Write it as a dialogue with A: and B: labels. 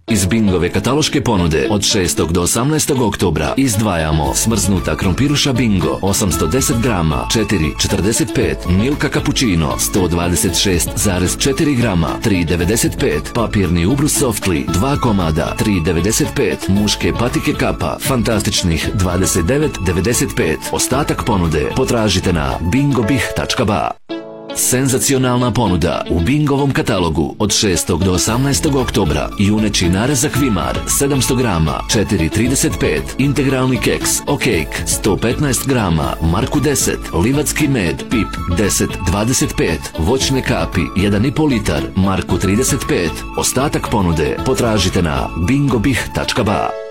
A: Iz Bingove kataloške ponude od 6. do 18. oktobra izdvajamo smrznuta krompiruša Bingo 810 grama 4,45, Milka Cappuccino 126,4 grama 3,95, papirni ubrus Softly 2 komada 3,95, muške patike Kappa fantastičnih 29,95. Ostatak ponude potražite na bingobih.ba. Senzacionalna ponuda u Bingovom katalogu od 6. do 18. oktobra. Juneći narezak Vimar 700 grama 4,35, integralni keks Okejk 115 grama Marku 10, livatski med Pip 10,25, voćne kapi 1,5 litar Marku 35. Ostatak ponude potražite na bingobih.ba.